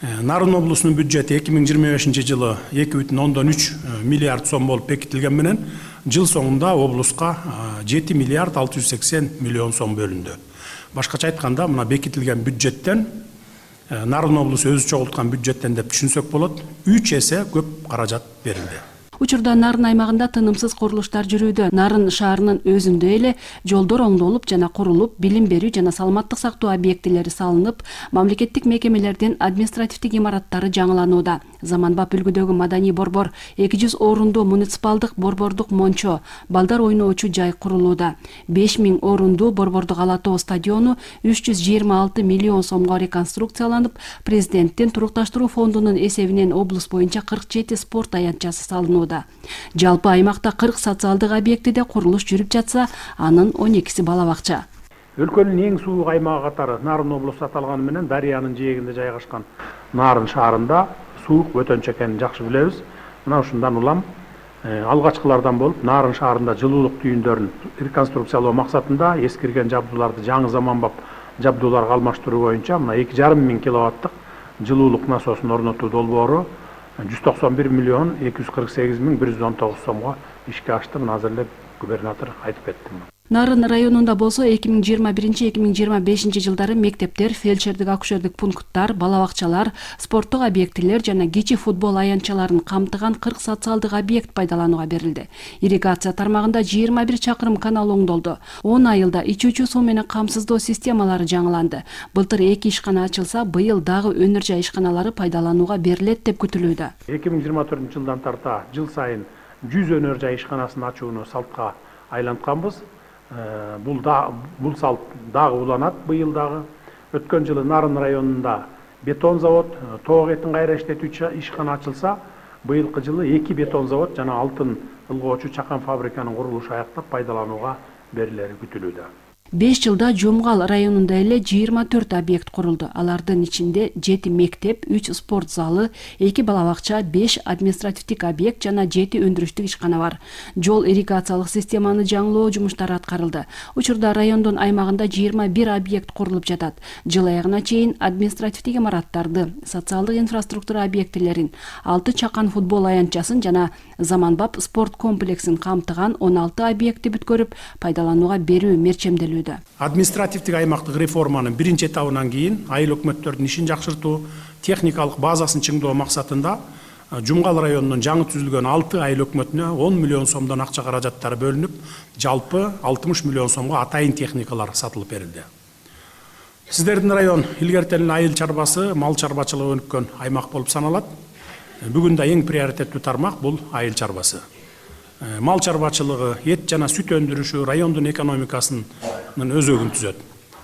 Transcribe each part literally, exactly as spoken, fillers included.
Нарын облусунун бюджети эки миң жыйырма бешинчи жылы эки бүтүн ондон үч миллиард сом болуп бекитилген менен жыл соңунда облуска жети миллиард алты жүз сексен миллион сом бөлүндү. Башкача айтканда, мына бекитилген бюджеттен Нарын облусу өзү чогулткан бюджеттен деп түшүнсөк болот, үч эсе көп каражат берилди. Учурда Нарын аймагында тынымсыз курулуштар жүрүүдө. Нарын шаарынын өзүндө эле жолдор оңдолуп жана курулуп, билим берүү жана саламаттык сактоо объектилери салынып, мамлекеттик мекемелердин административдик имараттары жаңыланууда. Заманбап үлгүдөгү маданий борбор, эки жүз орунду муниципалдык борбордук мончо, балдар ойноочу жай курулууда. беш миң орунду борбордук ала тоо стадиону үч жүз жыйырма алты миллион сомго реконструкцияланып, президенттин турукташтыруу фондунун эсебинен облус боюнча кырк жети спорт аянтчасы салынууда. Жалпы аймакта кырк социалдык объектиде курулуш жүрүп жатса, анын он экиси бала бакча. Өлкөнүн эң суук аймагы катары Нарын облусу аталганы менен дарыянын жээгинде жайгашкан Нарын шаарында суук өтөнчү экенин жакшы билебиз. Мына ушундан улам алгачкылардан болуп Нарын шаарында жылуулук түйүндөрүн реконструкциялоо максатында эскирген жабдууларды жаңы заманбап жабдууларга алмаштыруу боюнча мына эки жарым миң киловаттык жылуулук насосун орнотуу долбоору жүз токсон бир миллион эки жүз кырк сегиз миң бир жүз он тогуз сомго ишке ашты. Мына азыр эле губернатор айтып кетти. Нарын районунда болсо эки миң жыйырма биринчи эки миң жыйырма бешинчи жылдары мектептер, фельдшердик акушердик пункттар, бала бакчалар, спорттук объектилер жана кичи футбол аянтчаларын камтыган кырк социалдык объект пайдаланууга берилди. Ирригация тармагында жыйырма бир чакырым канал оңдолду. он айылда ичүүчү суу менен камсыздоо системалары жаңыланды. Былтыр эки ишкана ачылса, быйыл дагы өнөр жай ишканалары пайдаланууга берилет деп күтүлүүдө. эки миң жыйырма төртүнчү жылдан тарта жыл сайын жүз өнөр жай ишканасын ачууну салтка айлантканбыз. Бул да бул салт дагы уланат быйыл дагы. Өткөн жылы Нарын районунда бетон завод, тоок этин кайра иштетүүчү ишкана ачылса, быйылкы жылы эки бетон завод жана алтын ылгоочу чакан фабриканын курулушу аяктап пайдаланууга берилери күтүлүүдө. беш жылда Жумгал районунда эле жыйырма төрт объект курулду. Алардын ичинде жети мектеп, үч спорт залы, эки бала бакча, беш административдик объект жана жети өндүрүштүк ишкана бар. Жол ирригациялык системаны жаңылоо жумуштары аткарылды. Учурда райондун аймагында жыйырма бир объект курулуп жатат. Жыл аягына чейин административдик имараттарды, социалдык инфраструктура объектилерин, алты чакан футбол аянтчасын жана заманбап спорт комплексин камтыган он алты объекти бүткөрүп пайдаланууга берүү мерчемделүүдө. Административдик аймактык реформанын биринчи этабынан кийин айыл өкмөттөрдүн ишин жакшыртуу, техникалык базасын чыңдоо максатында Жумгал районунун жаңы түзүлгөн алты айыл өкмөтүнө он миллион сомдон акча каражаттары бөлүнүп, жалпы алтымыш миллион сомго атайын техникалар сатылып берилди. Сиздердин район илгертен айыл чарбасы, мал чарбачылыгы өнүккөн аймак болуп саналат. Бүгүндө эң приоритеттүү тармак бул айыл чарбасы. Мал чарбачылыгы, эт жана сүт өндүрүшү райондун экономикасынын өзөгүн түзөт.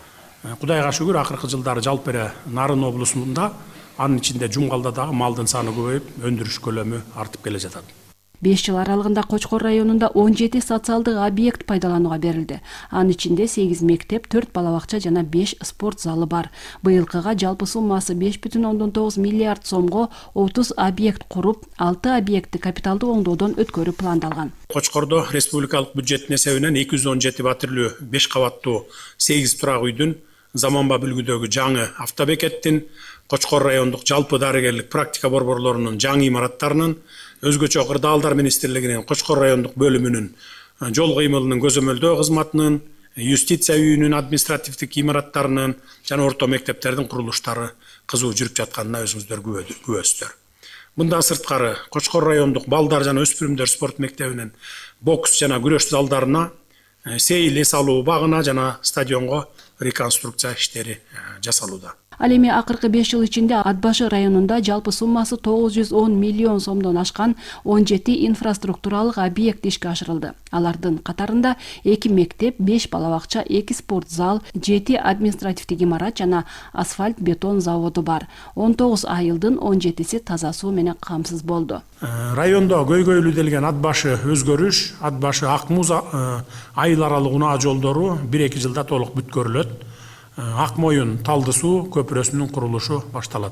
Кудайга шүгүр, акыркы жылдары жалпы эле Нарын облусунда, анын ичинде Жумгалда дагы малдын саны көбөйүп, өндүрүш көлөмү артып келе жатат. беш жыл аралыгында Кочкор районунда он жети социалдык объект пайдаланууга берилди. Анын ичинде сегиз мектеп, төрт бала бакча жана беш спорт залы бар. Быйылкыга жалпы суммасы беш бүтүн ондон тогуз миллиард сомго отуз объект куруп, алты объектти капиталдык оңдоодон өткөрүү пландалган. Кочкордо республикалык бюджеттин эсебинен эки жүз он жети батирлүү беш кабаттуу сегиз турак үйдүн, заманбап үлгүдөгү жаңы автобекеттин, Кочкор райондук жалпы дарыгерлик практика борборлорунун жаңы имараттарынын, өзгөчө кырдаалдар министрлигинин Кочкор райондук бөлүмүнүн жол кыймылынын көзөмөлдөө кызматынын, юстиция үйүнүн административдик имараттарынын жана орто мектептердин курулуштары кызуу жүрүп жатканына өзүңүздөр күбөсүздөр. Мындан сырткары Кочкор райондук балдар жана өспүрүмдөр спорт мектебинин бокс жана күрөш залдарына, сейил эс алуу багына жана стадионго реконструкция иштери жасалууда. Ал эми акыркы беш жыл ичинде Ат башы районунда жалпы суммасы тогуз жүз он миллион сомдон ашкан он жети инфраструктуралык объект ишке ашырылды. Алардын катарында эки мектеп, беш бала бакча, эки спорт зал, жети административдик имарат жана асфальт бетон заводу бар. он тогуз айылдын он жетиси таза суу менен камсыз болду. Райондо көйгөйлүү Ат башы өзгөрүш, Ат башы Ак Муз айыл аралык унаа жолдору бир эки жылда толук бүткөрүлөт. Ак Моюн Талды суу көпүрөсүнүн курулушу башталат.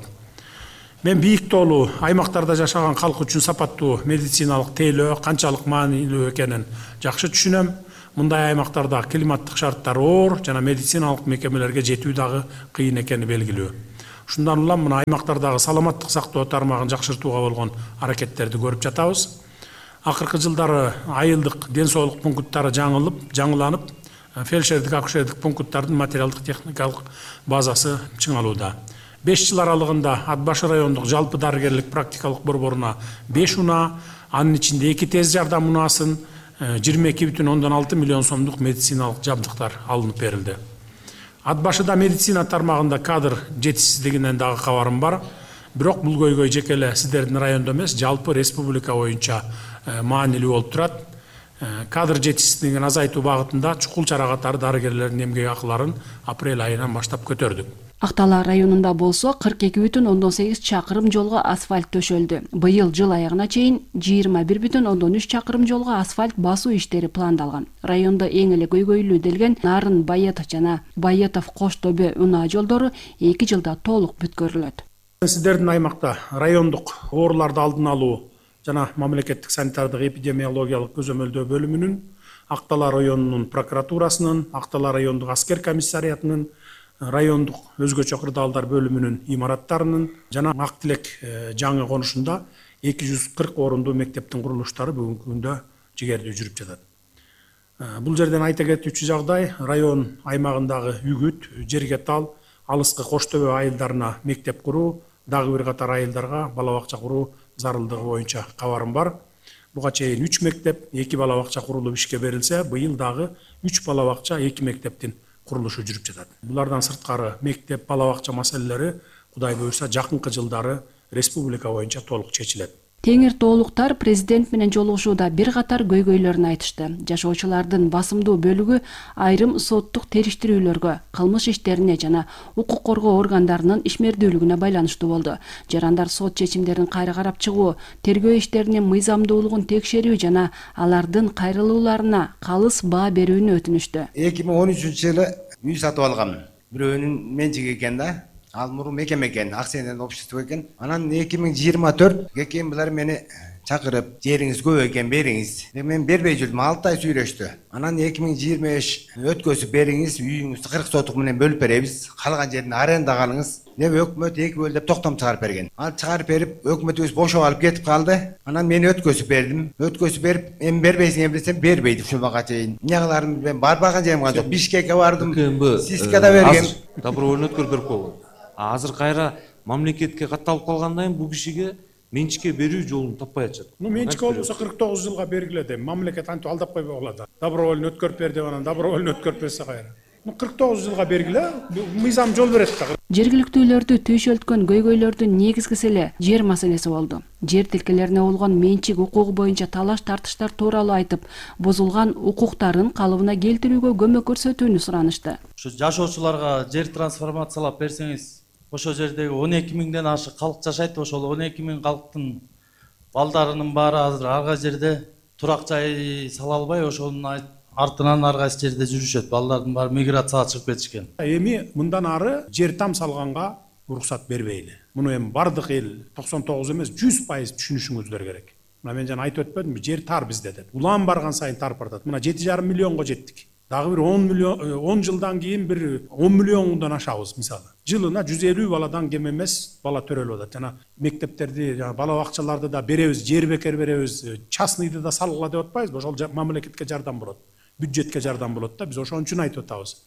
Мен бийик тоолуу аймактарда жашаган калк үчүн сапаттуу медициналык тейлөө канчалык маанилүү экенин жакшы түшүнөм. Мындай аймактарда климаттык шарттар оор жана медициналык мекемелерге жетүү дагы кыйын экени белгилүү. Ушундан улам мына аймактардагы саламаттык сактоо тармагын жакшыртууга болгон аракеттерди көрүп жатабыз. Акыркы жылдары айылдык ден соолук пункттары жаңылып, жаңыланып, фельдшердик акушердик пункттардын материалдык техникалык базасы чыңалууда. беш жыл аралыгында Ат башы райондук жалпы дарыгерлик практикалык борборуна беш унаа, анын ичинде эки тез жардам унасын, жыйырма эки бүтүн ондон алты миллион сомдук медициналык жабдыктар алынып берилди. Ат башыда медицина тармагында кадр жетишсиздигинен дагы кабарым бар. Бирок бул көйгөй жеке эле сиздердин райондо эмес, жалпы республика боюнча маанилүү болуп турат. Кадр жетишсиздигин азайтуу багытында чукул чара катары дарыгерлердин эмгек акыларын апрель айынан баштап көтөрдүк. Актала районунда болсо кырк эки бүтүн ондон сегиз чакырым жолго асфальт төшөлдү. Быйыл жыл аягына чейин жыйырма бир бүтүн ондон үч чакырым жолго асфальт басуу иштери пландалган. Райондо эң эле көйгөйлүү делген Нарын Байетов жана Байетов Кош Төбө унаа жолдору эки жылда толук бүткөрүлөт. Сиздердин аймакта райондук ооруларды алдын алуу жана мамлекеттик санитардык эпидемиологиялык көзөмөлдөө бөлүмүнүн, Актала районунун прокуратурасынын, Актала райондук аскер комиссариятынын, райондук өзгөчө кырдаалдар бөлүмүнүн имараттарынын жана Ак Тилек жаңы конушунда эки жүз кырк орундуу мектептин курулуштары бүгүнкү күндө жигердүү жүрүп жатат. Бул жерден айта кетүүчү жагдай район аймагындагы Үгүт, Жергетал, алыскы Кош Төбө айылдарына мектеп куруу, дагы бир катар айылдарга бала бакча куруу зарылдыгы боюнча кабарым бар. Буга чейин үч мектеп, эки бала бакча курулуп ишке берилсе, быйыл дагы үч бала бакча, эки мектептин курулушу жүрүп жатат. Булардан сырткары мектеп, бала бакча маселелери Кудай буйрса жакынкы жылдары республика боюнча толук чечилет. Теңир тоолуктар президент менен жолугушууда бир катар көйгөйлөрүн айтышты. Жашоочулардын басымдуу бөлүгү айрым соттук териштирүүлөргө, кылмыш иштерине жана укук коргоо органдарынын ишмердүүлүгүнө байланыштуу болду. Жарандар сот чечимдерин кайра карап чыгуу, тергөө иштеринин мыйзамдуулугун текшерүү жана алардын кайрылууларына калыс баа берүүнү өтүнүштү. эки миң он үчүнчү жылы үй сатып алгам. Бирөөнүн менчиги экен да. Ал мурун мекеме экен, акционерлик общество экен. Анан эки миң жыйырма төрт экен булар мени чакырып, жериңиз көп экен бериңиз. Мен бербей жүрдүм, алты ай сүйлөштү. Анан эки миң жыйырма беш өткөзүп бериңиз, үйүңүздү кырк сотук менен бөлүп беребиз. Калган жерин арендага алыңыз. Деп өкмөт эки бөл деп токтом чыгарып берген. Ал чыгарып берип, өкмөтүбүз бошоп алып кетип калды. Анан мен өткөзүп бердим. Өткөзүп берип, эми бербейсиң десем бербейди ушунга чейин. Эмне кыларым, мен барбаган жерим калды. Бишкекке бардым. Сискада берген. Добровольно өткөрүп берип койгон. Азыр кайра мамлекетке катталып калгандан бул кишиге менчикке берүү жолун таппай атышат. Ну менчик болбосо кырк тогуз жылга бергиле деп мамлекет антип алдап койбой калат. Добровольно өткөрүп бер деп анан добровольно өткөрүп берсе кайра. Ну кырк тогуз жылга бергиле, мыйзам жол берет да. Жергиликтүүлөрдү түйшөлткөн көйгөйлөрдүн негизгиси эле жер маселеси болду. Жер тилкелерине болгон менчик укугу боюнча талаш тартыштар тууралуу айтып, бузулган укуктарын калыбына келтирүүгө көмөк көрсөтүүнү суранышты. Ушу жашоочуларга жер трансформациялап берсеңиз, ошол жердеги он эки миңден ашык калк жашайт, ошол он эки миң калктын балдарынын баары азыр арга жерде турак жай сала албай, ошонун артынан ар кайсы жерде жүрүшөт. Балдардын баары миграцияга чыгып кетишкен. Эми мындан ары жер там салганга уруксат бербейли. Муну эми бардык эл токсон тогуз эмес жүз пайыз түшүнүшүңүздөр керек. Мына мен жана айтып өтпөдүмбү, жер тар бизде деп. Улам барган сайын тарып бардат. Мына жети жарым миллионго жеттик. Дагы бир он миллион он жылдан кийин бир он миллиондон ашабыз мисалы. Жылына жүз элүү баладан кем эмес бала төрөлүп атат. Жана мектептерди, жана бала бакчаларды да беребиз, жер бекер беребиз, частныйды да салгыла деп атпайбызбы? Ошол мамлекетке жардам болот. Бюджетке жардам болот да, биз ошон үчүн айтып атабыз.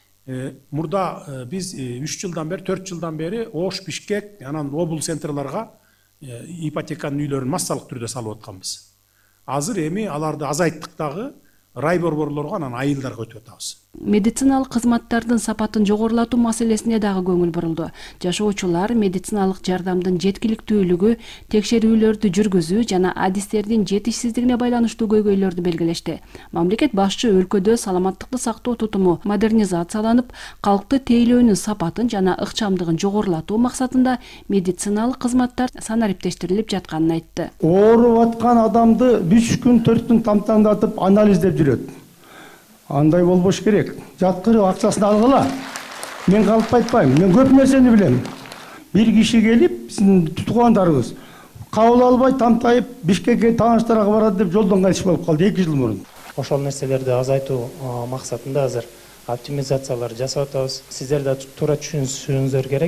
Мурда биз үч жылдан бери, төрт жылдан бери Ош, Бишкек, анан обл центрларга ипотеканын үйлөрүн массалык түрдө салып атканбыз. Азыр эми аларды азайттык дагы, рай борборлорго анан айылдарга өтүп атабыз. Медициналык кызматтардын сапатын жогорулатуу маселесине дагы көңүл бурулду. Жашоочулар медициналык жардамдын жеткиликтүүлүгү, текшерүүлөрдү жүргүзүү жана адистердин жетишсиздигине байланыштуу көйгөйлөрдү белгилешти. Мамлекет башчы өлкөдө саламаттыкты сактоо тутуму модернизацияланып, калкты тейлөөнүн сапатын жана ыкчамдыгын жогорулатуу максатында медициналык кызматтар санариптештирилип жатканын айтты. Ооруп аткан адамды үч күн төрт күн тамтаңдатып анализдеп жүрөт. Андай болбош керек. Жаткырып акчасын алгыла. Мен калып айтпайм. Мен көп нерсени билем. Бир киши келип, сиздин туугандарыңыз кабыл албай тамтайып Бишкекке тааныштарга барат деп жолдон кайтыш болуп калды эки жыл мурун. Ошол нерселерди азайтуу максатында азыр оптимизациялар жасап атабыз. Сиздер да туура түшүнүшүңүздөр керек.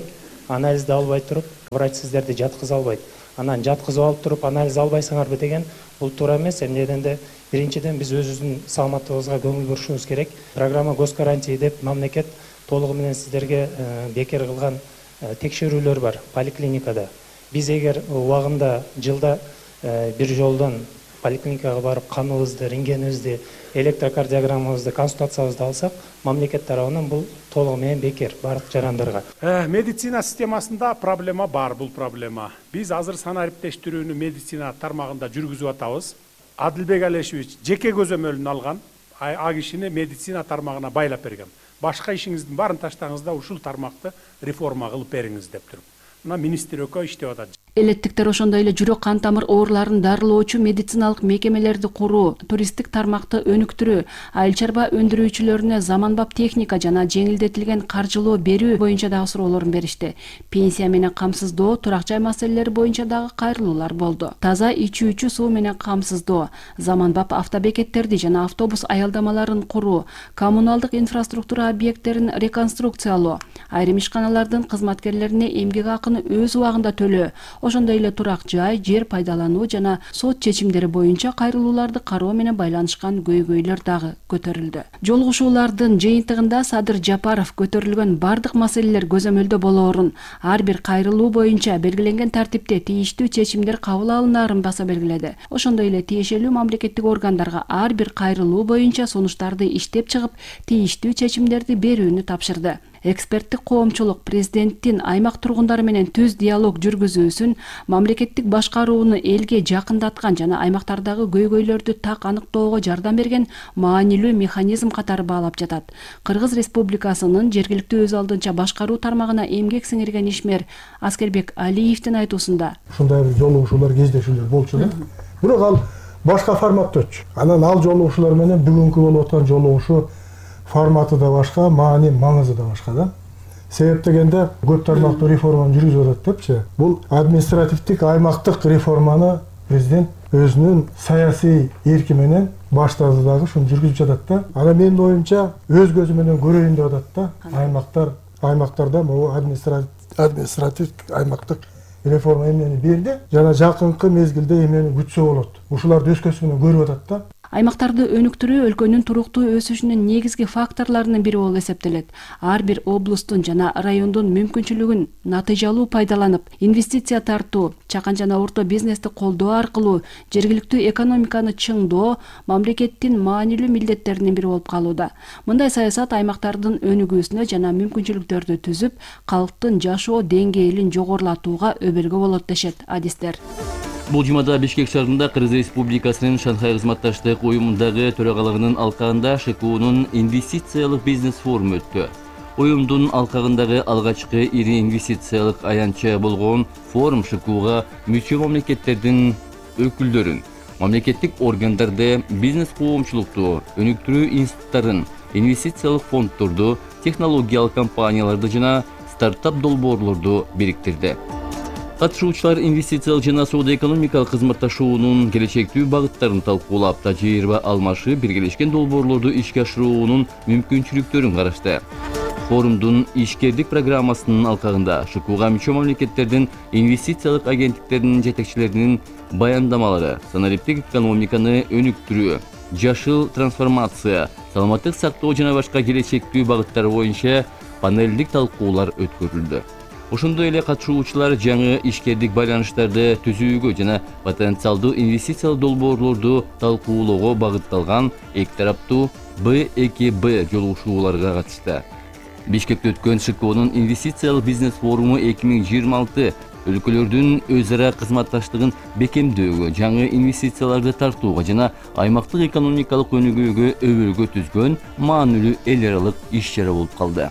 анализди албай туруп врач сиздерди жаткыза албайт. Анан жаткызып алып туруп анализ албайсыңарбы деген бул туура эмес. Эмне дегенде биринчиден биз өзүбүздүн саламаттыгыбызга көңүл бурушубуз керек. Программа госгарантия деп мамлекет толугу менен сиздерге бекер кылган текшерүүлөр бар поликлиникада. Биз эгер убагында жылда бир жолдон поликлиникага барып каныбызды, рентгенибизди, электрокардиограммабызды, консультациябызды алсак, мамлекет тарабынан бул толугу менен бекер бардык жарандарга. Э, медицина системасында проблема бар, бул проблема. Биз азыр санариптештирүүнү медицина тармагында жүргүзүп атабыз. Адилбек Алешевич жеке көзөмөлүн алган, а кишини медицина тармагына байлап берген. Башка ишиңиздин баарын таштаңыз да ушул тармакты реформа кылып бериңиз деп туруп. Мына министр экөө иштеп атат. Элеттиктер ошондой эле жүрөк кан тамыр ооруларын дарылоочу медициналык мекемелерди куруу, туристтик тармакты өнүктүрүү, айыл чарба өндүрүүчүлөрүнө заманбап техника жана жеңилдетилген каржылоо берүү боюнча дагы суроолорун беришти. Пенсия менен камсыздоо, турак жай маселелери боюнча дагы кайрылуулар болду. Таза ичүүчү суу менен камсыздоо, заманбап автобекеттерди жана автобус аялдамаларын куруу, коммуналдык инфраструктура объекттерин реконструкциялоо, айрым ишканалардын кызматкерлерине эмгек акыны өз убагында төлөө, ошондой эле турак жай, жер пайдалануу жана сот чечимдери боюнча кайрылууларды кароо менен байланышкан көйгөйлөр дагы көтөрүлдү. Жолугушуулардын жыйынтыгында Садыр Жапаров көтөрүлгөн бардык маселелер көзөмөлдө болоорун, ар бир кайрылуу боюнча белгиленген тартипте тийиштүү чечимдер кабыл алынаарын баса белгиледи. Ошондой эле тиешелүү мамлекеттик органдарга ар бир кайрылуу боюнча сунуштарды иштеп чыгып, тийиштүү чечимдерди берүүнү тапшырды. Эксперттик коомчулук президенттин аймак тургундары менен түз диалог жүргүзүүсүн, мамлекеттик башкарууну элге жакындаткан жана аймактардагы көйгөйлөрдү так аныктоого жардам берген маанилүү механизм катары баалап жатат. Кыргыз Республикасынын жергиликтүү өз алдынча башкаруу тармагына эмгек сиңирген ишмер Аскербек Алиевдин айтуусунда. Ушундай бир жолугушуулар, кездешүүлөр болчу да. Бирок ал башка форматта өтчү. Анан ал жолугушуулар менен бүгүнкү болуп аткан жолугушуу форматы да башка, маани, маңызы да башка да. Себеп дегенде көп тармактуу реформаны жүргүзүп атат депчи. Бул административдик аймактык реформаны президент өзүнүн саясий эрки менен баштады дагы, ушуну жүргүзүп жатат да. Анан менин оюмча өз көзү менен көрөйүн деп атат да. Аймактар, аймактарда могу административ административдик аймактык реформа эмнени берди жана жакынкы мезгилде эмнени күтсө болот. Ушуларды өз көзү менен көрүп атат да. Аймактарды өнүктүрүү өлкөнүн туруктуу өсүшүнүн негизги факторлорунун бири болуп эсептелет. Ар бир облустун жана райондун мүмкүнчүлүгүн натыйжалуу пайдаланып, инвестиция тартуу, чакан жана орто бизнести колдоо аркылуу жергиликтүү экономиканы чыңдоо мамлекеттин маанилүү милдеттеринин бири болуп калууда. Мындай саясат аймактардын өнүгүүсүнө жана мүмкүнчүлүктөрдү түзүп, калктын жашоо деңгээлин жогорулатууга өбөлгө болот дешет адистер. Бул жумада Бишкек шаарында Кыргыз Республикасынын Шанхай кызматташтык уюмундагы төрагалыгынын алкагында ШКУнун инвестициялык бизнес форуму өттү. Уюмдун алкагындагы алгачкы ири инвестициялык аянтча болгон форум ШКУга мүчө мамлекеттердин өкүлдөрүн, мамлекеттик органдарды, бизнес коомчулукту, өнүктүрүү институттарын, инвестициялык фонддорду, технологиялык компанияларды жана стартап долбоорлорду бириктирди. Катышуучулар инвестициялык жана соода-экономикалык кызматташуунун келечектүү багыттарын талкуулап, тажрыйба алмашып, биргелешкен долбоорлорду ишке ашыруунун мүмкүнчүлүктөрүн карашты. Форумдун ишкердик программасынын алкагында ШКУга мүчө мамлекеттердин инвестициялык агенттиктеринин жетекчилеринин баяндамалары, санариптик экономиканы өнүктүрүү, жашыл трансформация, саламаттык сактоо жана башка келечектүү багыттар боюнча панелдик талкуулар өткөрүлдү. Ошондой эле катышуучулар жаңы ишкердик байланыштарды түзүүгө жана потенциалдуу инвестициялык долбоорлорду талкуулоого багытталган эки тараптуу Б эки Б жолугушууларга катышты. Бишкекте өткөн ШКУнун инвестициялык бизнес форуму эки миң жыйырма алты өлкөлөрдүн өз ара кызматташтыгын бекемдөөгө, жаңы инвестицияларды тартууга жана аймактык экономикалык өнүгүүгө өбөлгө түзгөн маанилүү эл аралык иш чара болуп калды.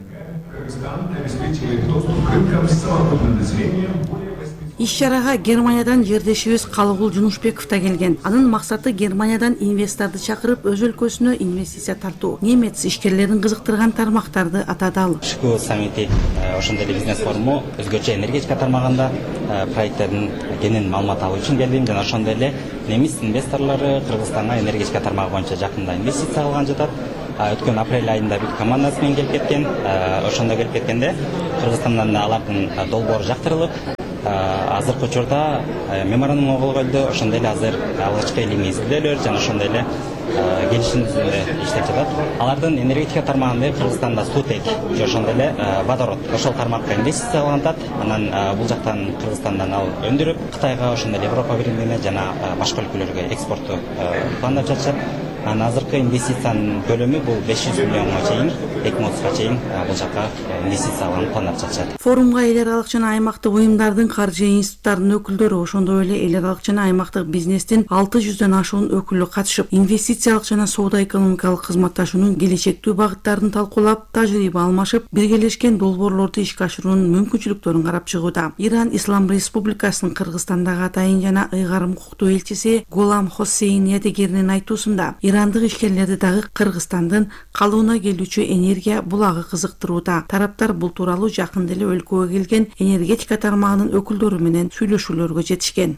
Иш-чарага Германиядан жердешибиз Калыгул Жунушбеков да келген. Анын максаты Германиядан инвесторду чакырып, өз өлкөсүнө инвестиция тартуу. Немец ишкерлерин кызыктырган тармактарды атады ал. ШКУ саммити ошондой эле бизнес форуму өзгөчө энергетика тармагында проекттердин кенен маалымат алуу үчүн келдим жана ошондой эле немис инвесторлору Кыргызстанга энергетика тармагы боюнча жакында инвестиция кылган жатат. өткөн апрель айында бүт командасы менен келип кеткен. Ошондо келип кеткенде Кыргызстандан да алардын долбоору жактырылып, азыркы учурда меморандум кол коюлду. Ошондой эле азыр алгачкы илимий изилдөөлөр жана ошондой эле келишим түзүүнү иштеп жатат. Алардын энергетика тармагында Кыргызстанда Сутек, ошондой эле водород ошол тармакка инвестиция алган атат. Анан бул жактан Кыргызстандан ал өндүрүп Кытайга, ошондой эле Европа Биримине жана башка өлкөлөргө экспортту пландап жатышат. Анан азыркы инвестициянын көлөмү бул беш жүз миллионго чейин, эки миң отузга чейин бул жакка инвестиция алган пландап жатышат. Форумга эл аралык жана аймактык уюмдардын, каржы институттарынын өкүлдөрү, ошондой эле эл аралык жана аймактык бизнестин алты жүздөн ашуун өкүлү катышып, инвестициялык жана соода экономикалык кызматташуунун келечектүү багыттарын талкуулап, тажрыйба алмашып, биргелешкен долбоорлорду ишке ашыруунун мүмкүнчүлүктөрүн карап чыгууда. Иран Ислам Республикасынын Кыргызстандагы атайын жана ыйгарым укуктуу элчиси Голам Хоссейн Ядегеринин айтуусунда, ирандык ишкерлерди дагы Кыргызстандын калыбына келүүчү энергия булагы кызыктырууда. Тараптар бул тууралуу жакында эле өлкөгө келген энергетика тармагынын өкүлдөрү менен сүйлөшүүлөргө жетишкен.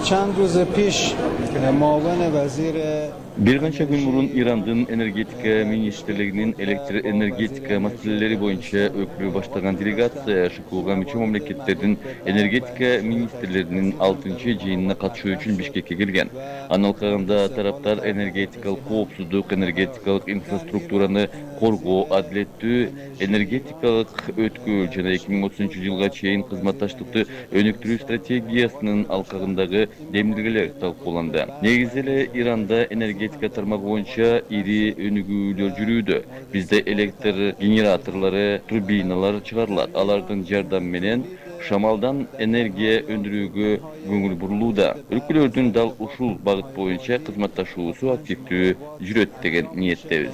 Bir qancha gün burun İran'ın energetika ministrliginin elektrik energetika meseleleri boyunca ökülü başlayan delegatsiya Şıkı'ga müçü memleketlerinin energetika ministrlerinin altıncı jıyınına katışуу üçün Bişkek'e gelgen. Analkağında taraftar energetikалық koopsuzluk, energetikалық infrastrukturanı korgoo, adlettүү, energetikалық ötkül jana эки миң отузунчу жылга чейин кызматташтыкты өнүктүрүү стратегиясынын алкагындагы демилгелер талкууланды. Негизи эле Иранда энергетика тармагы боюнча ири өнүгүүлөр жүрүүдө. Бизде электр генераторлору, турбиналар чыгарылат. Алардын жардамы менен шамалдан энергия өндүрүүгө көңүл бурулууда. Өлкөлөрдүн дал ушул багыт боюнча кызматташуусу активдүү жүрөт деген ниеттебиз.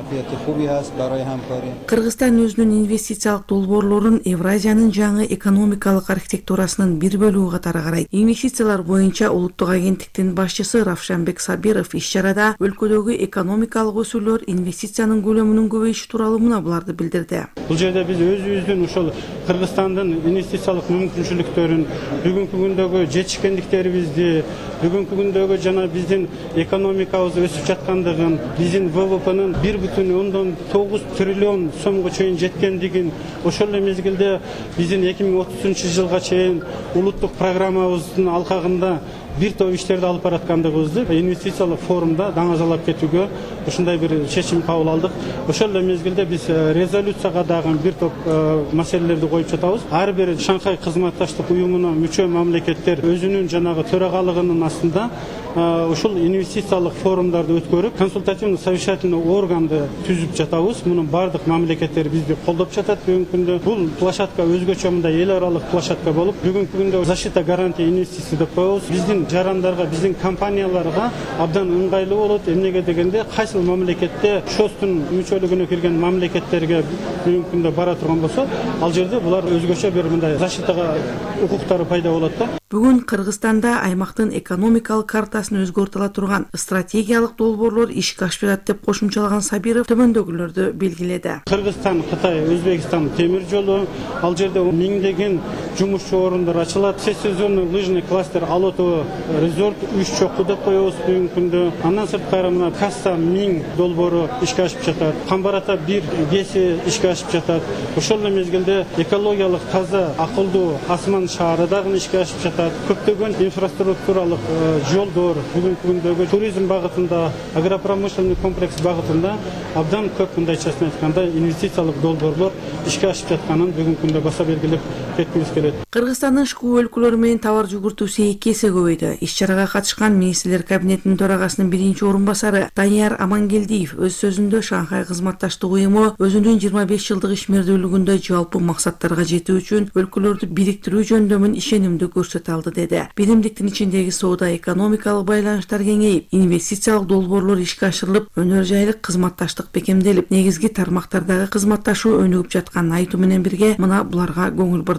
Кыргызстан өзүнүн инвестициялык долбоорлорун Евразиянын жаңы экономикалык архитектурасынын бир бөлүгү катары карайт. Инвестициялар боюнча улуттук агенттиктин башчысы Равшанбек Сабиров иш-чарада өлкөдөгү экономикалык өсүүлөр, инвестициянын көлөмүнүн көбөйүшү тууралуу мына буларды билдирди. Бул жерде биз өзүбүздүн ошол Кыргызстандын инвестициялык мүмкүнчүлүктөрүн, бүгүнкү күндөгү жетишкендиктерибизди, бүгүнкү күндөгү жана биздин экономикабыз өсүп жаткандыгын, биздин вэ вэ пэнин бир бүтүн ондон тогуз триллион сомго чейин жеткендигин, ошол эле мезгилде биздин эки миң отузунчу жылга чейин улуттук программабыздын алкагында бир топ иштерди алып бараткандыгыбызды инвестициялык форумда даңазалап кетүүгө ушундай бир чечим кабыл алдык. Ошол эле мезгилде биз резолюцияга дагы бир топ маселелерди коюп жатабыз. Ар бир Шанхай кызматташтык уюмуна мүчө мамлекеттер өзүнүн жанагы төрагалыгынын астында ушул инвестициялык форумдарды өткөрүп, консультативный совещательный органды түзүп жатабыз. Мунун бардык мамлекеттер бизди колдоп жатат бүгүнкү күндө. Бул площадка өзгөчө мындай эл аралык площадка болуп, бүгүнкү күндө защита гарантия инвестиция деп коебуз. Биздин жарандарга, биздин компанияларга абдан ыңгайлуу болот. Эмнеге дегенде, кайсыл мамлекетте шостун мүчөлүгүнө кирген мамлекеттерге бүгүнкү күндө бара турган болсо, ал жерде булар өзгөчө бир мындай защитага укуктары пайда болот да. Бүгүн Кыргызстанда аймактын экономикалык картасын өзгөртүлө турган стратегиялык долбоорлор ишке ашып жатат деп кошумчалаган Сабиров төмөндөгүлөрдү белгиледи. Кыргызстан, Кытай, Өзбекстан темир жолу, ал жерде миңдеген жумушчу орундар ачылат. Всесезонный лыжный кластер Алотово резорт үч чокку деп коебуз бүгүнкү күндө. Андан сырткары мына Касса миң долбоору ишке ашып жатат. Камбарата бир геси ишке ашып жатат. Ошол эле мезгилде экологиялык таза, акылдуу асман шаары дагы ишке ашып жатат. Көптөгөн инфраструктуралык жолдор, бүгүнкү күндөгү туризм багытында, агропромышленный комплекс багытында абдан көп мындай чечим айтканда инвестициялык долбоорлор ишке ашып жатканын бүгүнкү күндө баса белгилеп кеткибиз келет. Кыргызстандын Шыгуу өлкөлөрү менен товар жүгүртүүсү эки эсе көбөйдү. Иш-чарага катышкан министрлер кабинетинин төрагасынын биринчи орун басары Данияр Амангелдиев өз сөзүндө Шанхай кызматташтык уюму өзүнүн жыйырма беш жылдык ишмердүүлүгүндө жалпы максаттарга жетүү үчүн өлкөлөрдү бириктирүү жөндөмүн ишенимдүү көрсөтө алды деди. Биримдиктин ичиндеги соода экономикалык байланыштар кеңейип, инвестициялык долбоорлор ишке ашырылып, өнөр жайлык кызматташтык бекемделип, негизги тармактардагы кызматташуу өнүгүп жатканын айтуу менен бирге мына буларга көңүл бурду.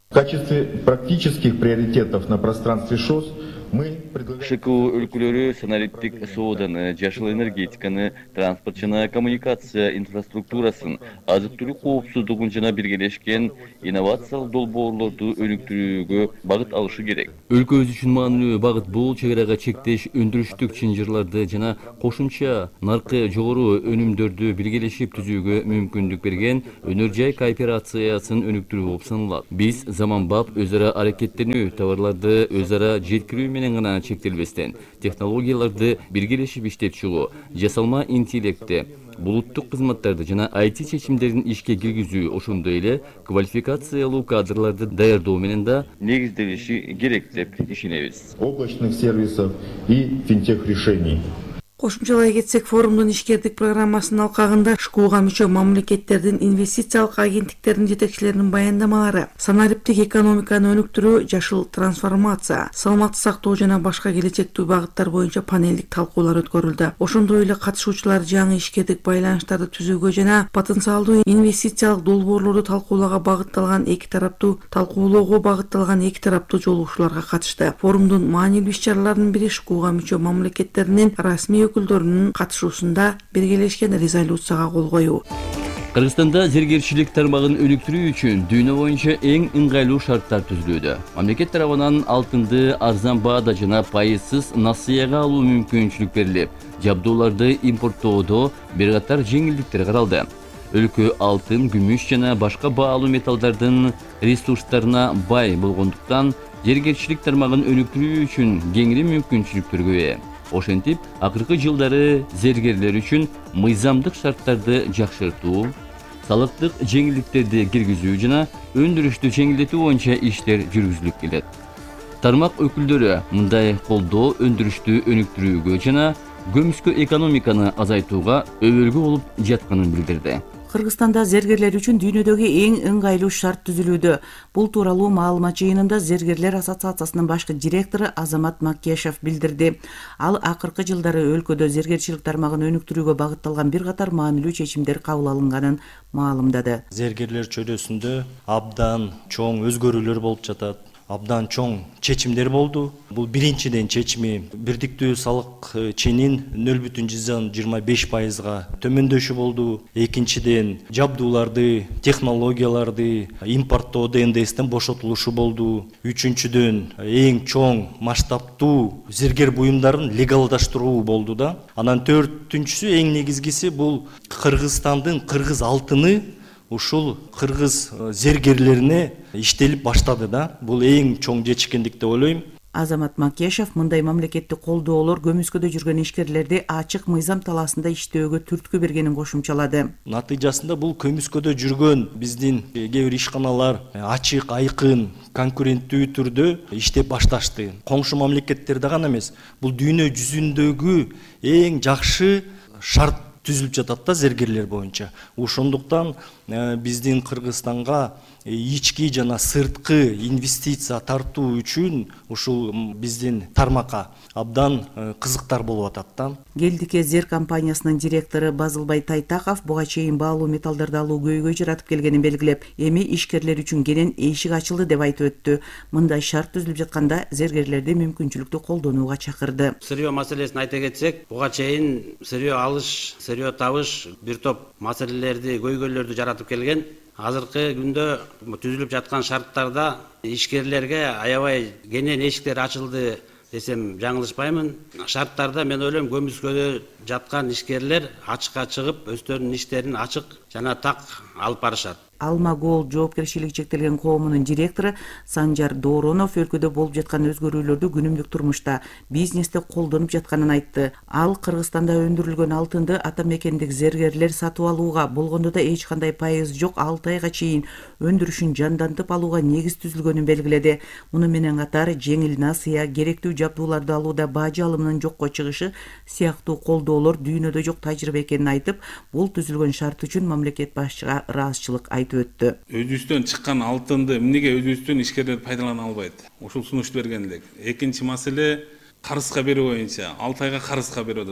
В качестве практических приоритетов на пространстве ШОС мы предлагаем... ШКУ өлкөлөрү санариттик сооданы, жашыл энергетиканы, транспорт жана коммуникация инфраструктурасын, азык-түлүк коопсуздугун жана биргелешкен инновациялык долбоорлорду өнүктүрүүгө багыт алышы керек. Өлкөбүз үчүн маанилүү багыт бул чек арага чектеш өндүрүштүк чынжырларды жана кошумча наркы жогору өнүмдөрдү биргелешип түзүүгө мүмкүндүк берген өнөр жай кооперациясын өнүктүрүү болуп саналат. Биз заманбап өз ара аракеттенүү, товарларды өз ара жеткирүү менен гана чектелбестен, технологияларды биргелешип иштеп чыгуу, жасалма интеллекти, булуттук кызматтарды жана ай ти чечимдерин ишке киргизүү, ошондой эле квалификациялуу кадрларды даярдоо менен да негизделиши керек деп ишенебиз. Облачных сервисов и финтех решений. Кошумчалай кетсек, форумдун ишкердик программасынын алкагында ШКУга мүчө мамлекеттердин инвестициялык агенттиктеринин жетекчилеринин баяндамалары, санариптик экономиканы өнүктүрүү, жашыл трансформация, саламаттык сактоо жана башка келечектүү багыттар боюнча панелдик талкуулар өткөрүлдү. Ошондой эле катышуучулар жаңы ишкердик байланыштарды түзүүгө жана потенциалдуу инвестициялык долбоорлорду талкуулоого багытталган эки тараптуу талкуулоого багытталган эки тараптуу жолугушууларга катышты. Форумдун маанилүү иш-чараларынын бири ШКУга мүчө мамлекеттеринин расмий өкүлдөрүнүн катышуусунда биргелешкен резолюцияга кол коюу. Кыргызстанда зергерчилик тармагын өнүктүрүү үчүн дүйнө боюнча эң ыңгайлуу шарттар түзүлүүдө. Мамлекет тарабынан алтынды арзан баада жана пайызсыз насыяга алуу мүмкүнчүлүк берилип, жабдууларды импорттоодо бир катар жеңилдиктер каралды. Өлкө алтын, күмүш жана башка баалуу металлдардын ресурстарына бай болгондуктан зергерчилик тармагын өнүктүрүү үчүн кеңири мүмкүнчүлүктөргө ээ. Ошентип, акыркы жылдары зергерлер үчүн мыйзамдык шарттарды жакшыртуу, салыктык жеңилдиктерди киргизүү жана өндүрүштү жеңилдетүү боюнча иштер жүргүзүлүп келет. Тармак өкүлдөрү мындай колдоо өндүрүштү өнүктүрүүгө жана көмүскө экономиканы азайтууга өбөлгө болуп жатканын билдирди. Кыргызстанда зергерлер үчүн дүйнөдөгү эң ыңгайлуу шарт түзүлүүдө. Бул тууралуу маалымат жыйынында Зергерлер ассоциациясынын башкы директору Азамат Макешев билдирди. Ал акыркы жылдары өлкөдө зергерчилик тармагын өнүктүрүүгө багытталган бир катар маанилүү чечимдер кабыл алынганын маалымдады. Зергерлер чөйрөсүндө абдан чоң өзгөрүүлөр болуп жатат. Абдан чоң чечимдер болду. Бул биринчиден чечими бирдиктүү салык ченин нөл бүтүн жүздөн жыйырма беш пайызга төмөндөшү болду. Экинчиден жабдууларды, технологияларды импорттоодо эн дэ эстен бошотулушу болду. Үчүнчүдөн эң чоң масштабтуу зергер буюмдарын легалдаштыруу болду да. Анан төртүнчүсү эң негизгиси бул Кыргызстандын кыргыз алтыны ушул кыргыз зергерлерине иштелип баштады да. Бул эң чоң жетишкендик деп ойлойм. Азамат Макешев мындай мамлекеттик колдоолор көмүскөдө жүргөн ишкерлерди ачык мыйзам талаасында иштөөгө түрткү бергенин кошумчалады. Натыйжасында бул көмүскөдө жүргөн биздин кээ бир ишканалар ачык, айкын, конкуренттүү түрдө иштеп башташты. Коңшу мамлекеттерде гана эмес, бул дүйнө жүзүндөгү эң жакшы шарт түзүлүп жатат да зергерлер боюнча. Ошондуктан биздин Кыргызстанга ички жана сырткы инвестиция тартуу үчүн ушул биздин тармакка абдан кызыктар болуп атат да. Келдике Зер компаниясынын директору Базылбай Тайтаков буга чейин баалуу металлдарды алуу көйгөй жаратып келгенин белгилеп, эми ишкерлер үчүн кенен эшик ачылды деп айтып өттү. Мындай шарт түзүлүп жатканда зергерлерди мүмкүнчүлүктү колдонууга чакырды. Сырьё маселесин айта кетсек, буга чейин сырьё алыш, сырьё табыш бир топ маселелерди, көйгөйлөрдү жаратып келген. Азыркы күндө түзүлүп жаткан шарттарда ишкерлерге аябай кенен эшиктер ачылды десем жаңылышпаймын. Шарттарда мен ойлойм көмүскөдө жаткан ишкерлер ачыкка чыгып, өздөрүнүн иштерин ачык жана так алып барышат. Алма Голд жоопкерчилиги чектелген коомунун директору Санжар Дооронов өлкөдө болуп жаткан өзгөрүүлөрдү күнүмдүк турмушта, бизнесте колдонуп жатканын айтты. Ал Кыргызстанда өндүрүлгөн алтынды ата мекендик зергерлер сатып алууга, болгондо да эч кандай пайыз жок алты айга чейин өндүрүшүн жандантып алууга негиз түзүлгөнүн белгиледи. Муну менен катар жеңил насыя, керектүү жабдууларды алууда бажы алымынын жокко чыгышы сыяктуу колдоолор дүйнөдө жок тажрыйба экенин айтып, бул түзүлгөн шарт үчүн мамлекет башчыга ыраазычылык айтып өттү. Өзүбүздөн чыккан алтынды эмнеге өзүбүздөн ишкерлер пайдалана албайт? Ушул сунушту берген элек. Экинчи маселе карызга берүү боюнча алты айга карызга берүүдө. Бул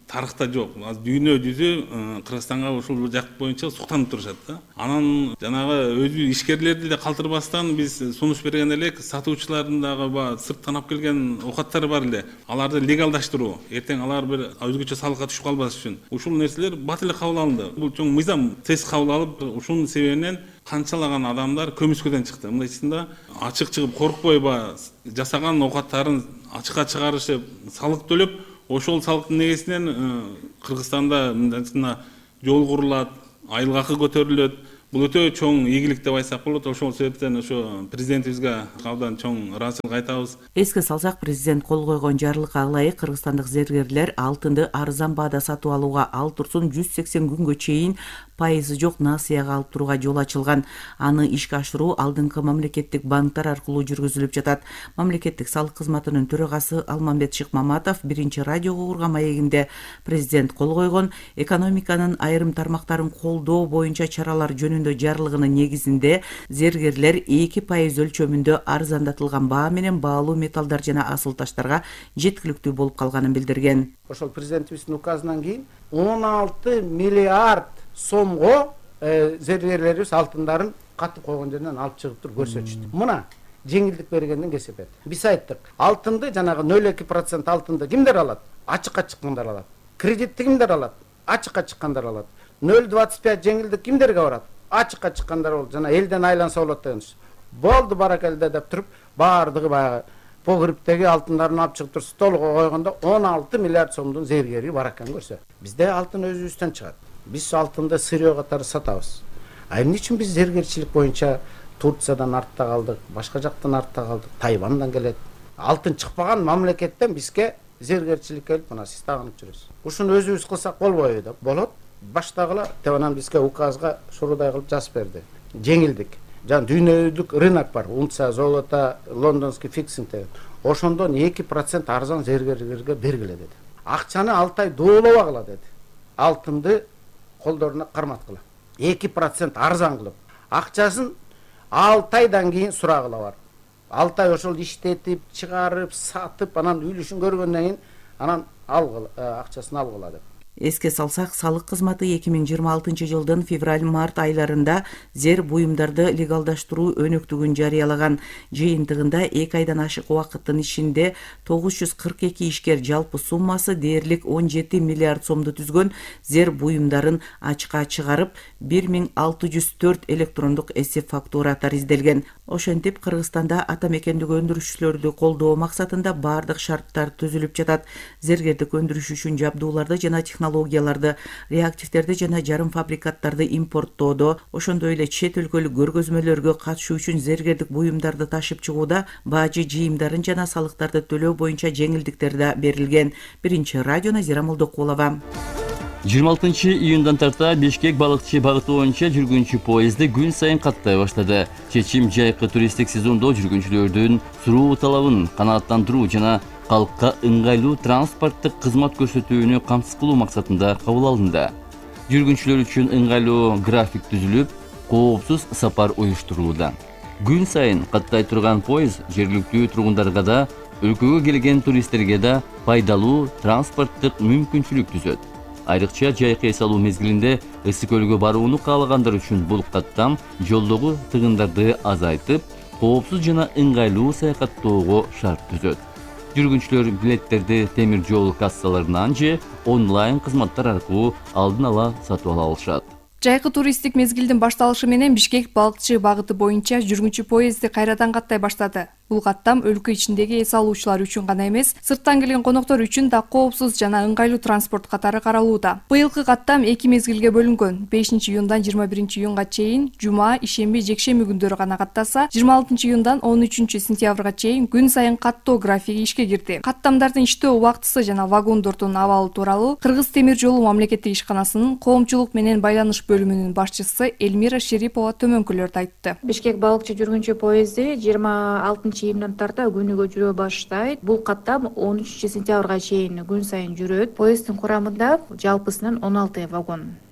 тарыхта жок. Азыр дүйнө жүзү Кыргызстанга ушул жак боюнча суктанып турушат да. Анан жанагы өзү ишкерлерди да калтырбастан биз сунуш берген элек, сатуучулардын дагы баягы сырттан алып келген оокаттары бар эле. Аларды легалдаштыруу, эртең алар бир өзгөчө салыкка түшүп калбас үчүн. Ушул нерселер бат эле кабыл алынды. Бул чоң мыйзам тез кабыл алып, ушунун себебинен канчалаган адамдар көмүскөдөн чыкты. Мындайчасында ачык чыгып коркпой баягы жасаган оокаттарын ачыкка чыгарышып, салык төлөп, ошол салыктын негизинен Кыргызстанда мындайчасында жол курулат, айыл акы көтөрүлөт. Бул өтө чоң ийгилик деп айтсак болот. Ошол себептен ошо президентибизге абдан чоң ыраазычылык айтабыз. Эске салсак, президент кол койгон жарлыкка ылайык кыргызстандык зергерлер алтынды арзан баада сатып алууга, ал турсун жүз сексен күнгө чейин пайызы жок насыяга алып турууга жол ачылган. Аны ишке ашыруу алдыңкы мамлекеттик банктар аркылуу жүргүзүлүп жатат. Мамлекеттик салык кызматынын төрагасы Алмамбет Шыкмаматов биринчи радиого урган маегинде президент кол койгон экономиканын айрым тармактарын колдоо боюнча чаралар жөнүндө жарлыгынын негизинде зергерлер эки пайыз өлчөмүндө арзандатылган баа менен баалуу металлдар жана асыл таштарга жеткиликтүү болуп калганын билдирген. Ошол президентибиздин указынан кийин он алты миллиард сомго зергерлерибиз алтындарын катып койгон жерден алып чыгып туруп көрсөтүштү. Мына жеңилдик бергенден кесепет. Биз айттык, алтынды жанагы нөл эки процент алтынды кимдер алат? Ачыкка чыккандар алат. Кредитти кимдер алат? Ачыкка чыккандар алат. нөл двадцать пять жеңилдик кимдерге барат? Ачыкка чыккандар болот. Жана элден айланса болот деген. Болду баракелде деп туруп, баардыгы баягы погребтеги алтындарын алып чыгып туруп столго койгондо он алты миллиард сомдун зергери бар экен көрсө. Бизде алтын өзүбүздөн чыгат. Биз алтынды сырье катары сатабыз. А эмне үчүн биз зергерчилик боюнча Турциядан артта калдык, башка жактан артта калдык, Тайвандан келет. Алтын чыкпаган мамлекеттен бизге зергерчилик келип, мына сиз тагынып жүрөсүз. Ушуну өзүбүз кылсак болбойбу деп. Болот. Баштагыла Теванан бизге указга шурудай кылып жазып берди. Жеңилдик. Жан дүйнөлүк рынок бар. Унция золото, лондонский фиксинг деген. Ошондон эки процент арзан зергерлерге бергиле деди. Акчаны алты ай доолобагыла деди. Алтынды колдоруна карматкыла. эки процент арзан кылып. Акчасын алты айдан кийин сурагыла бар. алты ай ошол иштетип, чыгарып, сатып, анан үлүшүн көргөндөн кийин анан алгыла, акчасын алгыла деп. Эске салсак, салык кызматы эки миң жыйырма алтынчы жылдын февраль-март айларында зер буюмдарды легалдаштыруу өнөктүгүн жарыялаган. Жыйынтыгында эки айдан ашык убакыттын ичинде тогуз жүз кырк эки ишкер жалпы суммасы дээрлик он жети миллиард сомду түзгөн зер буюмдарын ачыкка чыгарып, бир миң алты жүз төрт электрондук эсеп фактуралар изделген. Ошентип, Кыргызстанда ата мекендик өндүрүшчүлөрдү колдоо максатында бардык шарттар түзүлүп жатат. Зергердик өндүрүш үчүн жабдууларды жана технологияларды, реактивдерди жана жарым фабрикаттарды импорттоодо, ошондой эле чет өлкөлүк көргөзмөлөргө катышуу үчүн зергердик буюмдарды ташып чыгууда бажы жыйымдарын жана салыктарды төлөө боюнча жеңилдиктер да берилген. Биринчи радио Назира Молдокулова. жыйырма алтынчы июндан тарта Бишкек балыкчы багыты боюнча жүргүнчү поезди күн сайын каттай баштады. Чечим жайкы туристтик сезондо жүргүнчүлөрдүн суроо талабын канааттандыруу жана калкка ыңгайлуу транспорттук кызмат көрсөтүүнү камсыз кылуу максатында кабыл алынды. Жүргүнчүлөр үчүн ыңгайлуу график түзүлүп, коопсуз сапар уюштурулууда. Күн сайын каттай турган поезд жергиликтүү тургундарга да, өлкөгө келген туристтерге да пайдалуу транспорттук мүмкүнчүлүк түзөт. Айрыкча жайкы эс алуу мезгилинде ысык көлгө барууну каалагандар үчүн бул каттам жолдогу тыгындарды азайтып, коопсуз жана ыңгайлуу саякаттоого шарт түзөт. Жүргүнчүлөр билеттерди темир жол кассаларынан же онлайн кызматтар аркылуу алдын ала сатып ала алышат. Жайкы туристтик мезгилдин башталышы менен Бишкек балыкчы багыты боюнча жүргүнчү поезди кайрадан каттай баштады. Бул каттам өлкө ичиндеги эс алуучулар үчүн гана эмес, сырттан келген коноктор үчүн да коопсуз жана ыңгайлуу транспорт катары каралууда. Быйылкы каттам эки мезгилге бөлүнгөн. бешинчи июндан жыйырма биринчи июнга чейин жума, ишемби, жекшемби күндөрү гана каттаса, жыйырма алтынчы июндан он үчүнчү сентябрга чейин күн сайын каттоо графиги ишке кирди. Каттамдардын иштөө убактысы жана вагондордун абалы тууралуу Кыргыз темир жолу мамлекеттик ишканасынын коомчулук менен байланыш бөлүмүнүн башчысы Элмира Шерипова төмөнкүлөрдү айтты. Бишкек балыкчы жүргүнчү поезди жыйырма алтынчы июндан тарта күнүгө жүрө баштайт. Бул каттам он үчүнчү сентябрга чейин күн сайын жүрөт. Поезддин курамында жалпысынан он алты вагон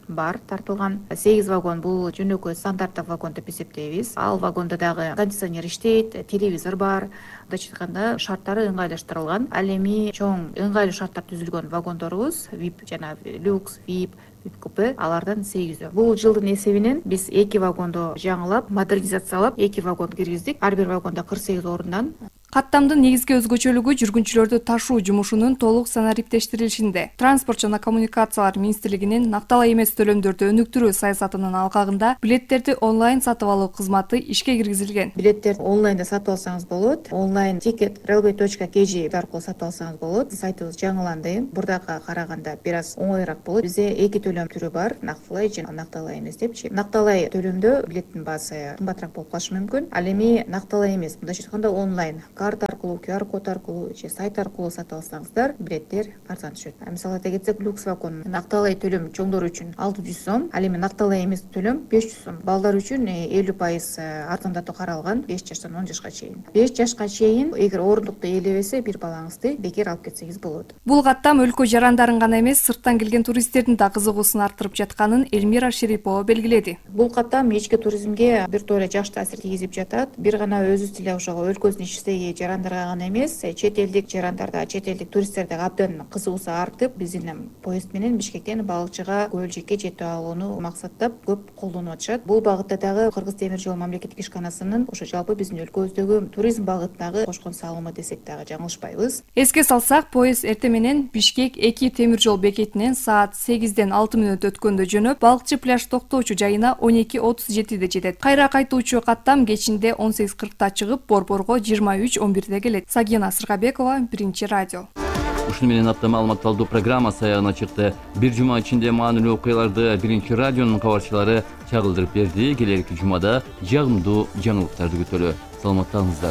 бар тартылган. сегиз вагон бул жөнөкөй стандарттык вагон деп эсептейбиз. Ал вагондо дагы кондиционер иштейт, телевизор бар. Мындайча айтканда шарттары ыңгайлаштырылган. Ал эми чоң ыңгайлуу шарттар түзүлгөн вагондорубуз ви ай пи жана люкс, ви ай пи, ви ай пи купе алардан сегизөө. Бул жылдын эсебинен биз эки вагондо жаңылап, модернизациялап, эки вагон киргиздик. Ар бир вагонда кырк сегиз орундан. Каттамдын негизги өзгөчөлүгү жүргүнчүлөрдү ташуу жумушунун толук санариптештирилишинде. Транспорт жана коммуникациялар министрлигинин накталай эмес төлөмдөрдү өнүктүрүү саясатынын алкагында билеттерди онлайн сатып алуу кызматы ишке киргизилген. Билеттерди онлайнда сатып алсаңыз болот. Онлайн ticket railway точка кей джи аркылуу сатып алсаңыз болот. Сайтыбыз жаңыланды. Бурдага караганда бир аз оңоюраак болот. Бизде эки төлөм түрү бар, накталай жана накталай эмес депчи. Накталай төлөмдө билеттин баасы кымбатыраак болуп калышы мүмкүн. Ал эми накталай эмес, мындайча айтканда онлайн карта аркылуу, ку ар код аркылуу же сайт аркылуу сатып алсаңыздар, билеттер арзан түшөт. Мисалы айта кетсек, люкс вагон накталай төлөм чоңдор үчүн алты жүз сом, ал эми накталай эмес төлөм беш жүз сом. Балдар үчүн элүү пайыз арзандатуу каралган беш жаштан он жашка чейин. беш жашка чейин эгер орундукту ээлебесе бир балаңызды бекер алып кетсеңиз болот. Бул каттам өлкө жарандарын гана эмес, сырттан келген туристтердин да кызыгуусун арттырып жатканын Элмира Шерипова белгиледи. Бул каттам ички туризмге бир тоора жакшы таасир тийгизип жатат. Бир гана өзүбүз эле ошого өлкөбүздүн ичидеги жарандарга гана эмес, чет элдик жарандарда, чет элдик туристтерде абдан кызыгуусу артып, биздин поезд менен Бишкектен Балыкчыга, Көөлжекке жетип алууну максаттап көп колдонуп атышат. Бул багытта дагы Кыргыз темир жол мамлекеттик ишканасынын ошо жалпы биздин өлкөбүздөгү туризм багытындагы кошкон салымы десек дагы жаңылышпайбыз. Эске салсак, поезд эртең менен Бишкек эки темир жол бекетинен саат сегизден алты мүнөт өткөндө жөнөп, Балыкчы пляж токтоочу жайына он эки отуз жетиде жетет. Кайра кайтуучу каттам кечинде он сегиз кыркта чыгып, Борборго жыйырма үч он бирде келет. Сагина Сыргабекова, Биринчи радио. Ушуну менен аптама маалыматталдуу программасы аягына чыкты. Бир жума ичинде маанилүү окуяларды Биринчи радионун кабарчылары чагылдырып берди. Келерки жумада жагымдуу жаңылыктарды күтөлү. Саламаттаңыздар.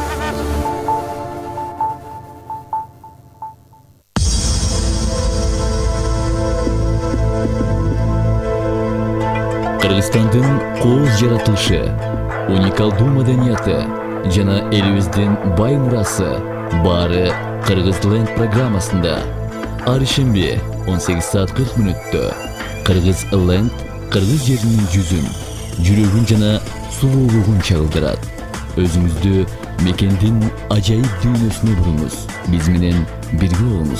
Кыргызстандын кооз жаратылышы, уникалдуу маданияты жана элибиздин бай мурасы баары Кыргызленд программасында. Ар ишемби он сегиз саат кырк мүнөттө Кыргызленд кыргыз жеринин жүзүн, жүрөгүн жана сулуулугун чагылдырат. Өзүңүздү мекендин ажайып дүйнөсүнө буруңуз. Биз менен бирге болуңуз.